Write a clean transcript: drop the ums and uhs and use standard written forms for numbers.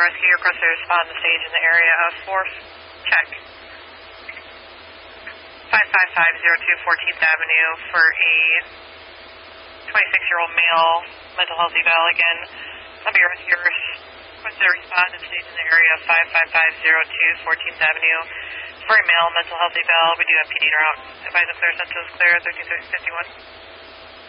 Rescue, request to respond to stage in the area of 4th. Check. 55502 14th Avenue for a 26-year-old male, mental health eval again. I'll be rescuers. Request to respond to stage in the area of 55502 14th Avenue for a male, mental health eval. We do have PD en route. Advise if their census clear, 1351.